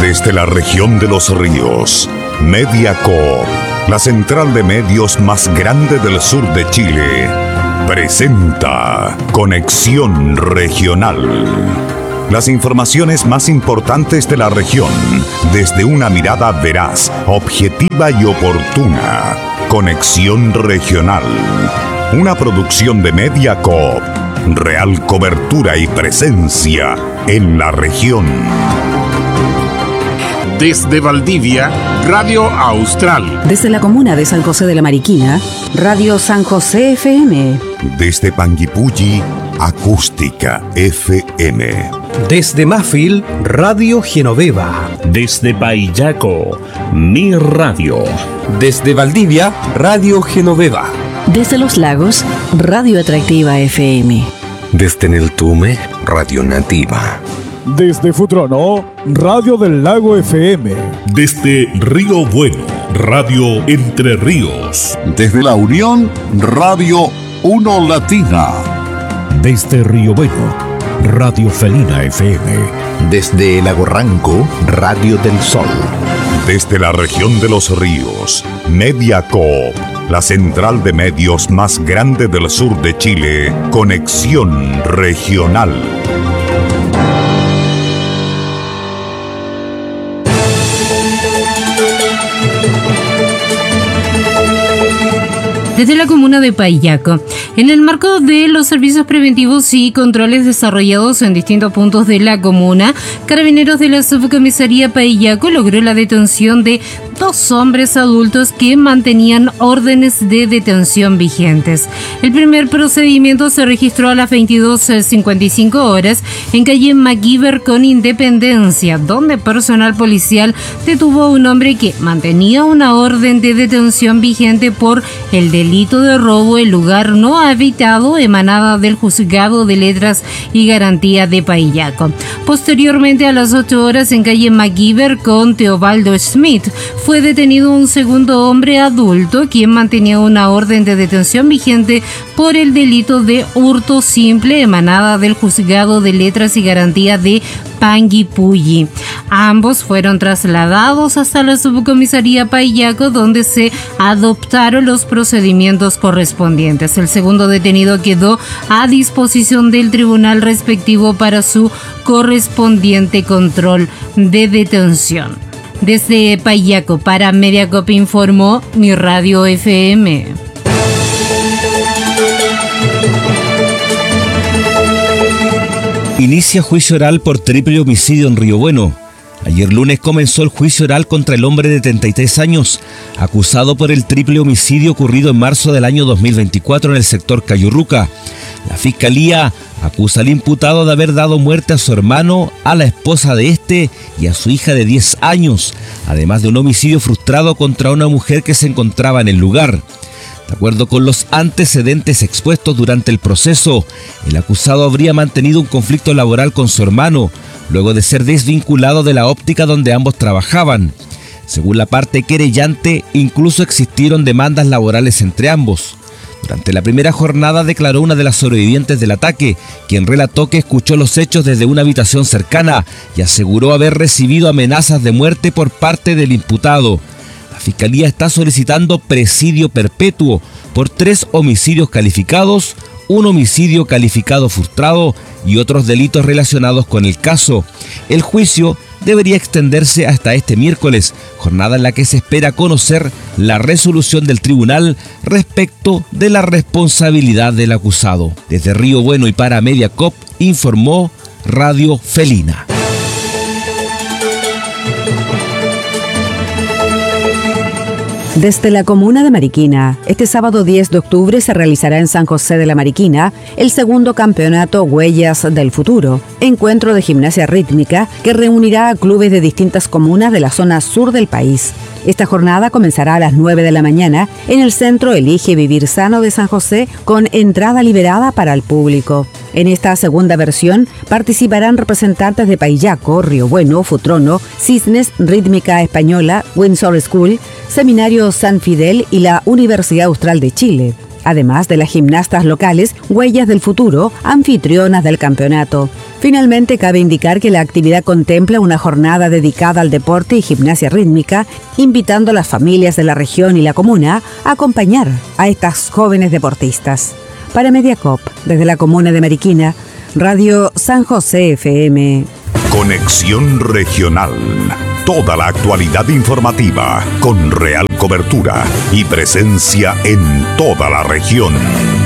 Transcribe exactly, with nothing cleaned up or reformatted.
Desde la región de los ríos, Mediacoop, la central de medios más grande del sur de Chile, presenta Conexión Regional. Las informaciones más importantes de la región, desde una mirada veraz, objetiva y oportuna. Conexión Regional, una producción de Mediacoop, real cobertura y presencia en la región. Desde Valdivia, Radio Austral. Desde la comuna de San José de la Mariquina, Radio San José F M. Desde Panguipulli, Acústica F M. Desde Mafil, Radio Genoveva. Desde Paillaco, Mi Radio. Desde Valdivia, Radio Genoveva. Desde Los Lagos, Radio Atractiva F M. Desde Neltume, Radio Nativa. Desde Futrono, Radio del Lago F M. Desde Río Bueno, Radio Entre Ríos. Desde La Unión, Radio Uno Latina. Desde Río Bueno, Radio Felina F M. Desde Lago Ranco, Radio del Sol. Desde la región de los ríos, Mediacoop, la central de medios más grande del sur de Chile, Conexión Regional. Desde la comuna de Paillaco, en el marco de los servicios preventivos y controles desarrollados en distintos puntos de la comuna, Carabineros de la Subcomisaría Paillaco logró la detención de dos hombres adultos que mantenían órdenes de detención vigentes. El primer procedimiento se registró a las veintidós cincuenta y cinco horas en calle MacGyver con Independencia, donde personal policial detuvo a un hombre que mantenía una orden de detención vigente por el delito delito de robo en lugar no habitado emanada del Juzgado de Letras y Garantía de Paillaco. Posteriormente, a las ocho horas en calle MacGyver con Teobaldo Smith, fue detenido un segundo hombre adulto quien mantenía una orden de detención vigente por el delito de hurto simple emanada del Juzgado de Letras y Garantía de Panguipulli. Ambos fueron trasladados hasta la subcomisaría Paillaco, donde se adoptaron los procedimientos correspondientes. El segundo detenido quedó a disposición del tribunal respectivo para su correspondiente control de detención. Desde Paillaco para Mediacoop informó Mi Radio F M. Inicia juicio oral por triple homicidio en Río Bueno. Ayer lunes comenzó el juicio oral contra el hombre de treinta y tres años, acusado por el triple homicidio ocurrido en marzo del año dos mil veinticuatro en el sector Cayurruca. La fiscalía acusa al imputado de haber dado muerte a su hermano, a la esposa de este y a su hija de diez años, además de un homicidio frustrado contra una mujer que se encontraba en el lugar. De acuerdo con los antecedentes expuestos durante el proceso, el acusado habría mantenido un conflicto laboral con su hermano, luego de ser desvinculado de la óptica donde ambos trabajaban. Según la parte querellante, incluso existieron demandas laborales entre ambos. Durante la primera jornada declaró una de las sobrevivientes del ataque, quien relató que escuchó los hechos desde una habitación cercana y aseguró haber recibido amenazas de muerte por parte del imputado. La Fiscalía está solicitando presidio perpetuo por tres homicidios calificados, un homicidio calificado frustrado y otros delitos relacionados con el caso. El juicio debería extenderse hasta este miércoles, jornada en la que se espera conocer la resolución del tribunal respecto de la responsabilidad del acusado. Desde Río Bueno y para Mediacoop informó Radio Felina. Desde la comuna de Mariquina, este sábado diez de octubre se realizará en San José de la Mariquina el segundo campeonato Huellas del Futuro, encuentro de gimnasia rítmica que reunirá a clubes de distintas comunas de la zona sur del país. Esta jornada comenzará a las nueve de la mañana en el Centro Elige Vivir Sano de San José con entrada liberada para el público. En esta segunda versión participarán representantes de Paillaco, Río Bueno, Futrono, Cisnes, Rítmica Española, Windsor School, Seminario San Fidel y la Universidad Austral de Chile. además de las gimnastas locales Huellas del Futuro, anfitrionas del campeonato. Finalmente, cabe indicar que la actividad contempla una jornada dedicada al deporte y gimnasia rítmica, invitando a las familias de la región y la comuna a acompañar a estas jóvenes deportistas. Para Mediacop, desde la comuna de Mariquina, Radio San José F M. Conexión Regional. Toda la actualidad informativa con real cobertura y presencia en toda la región.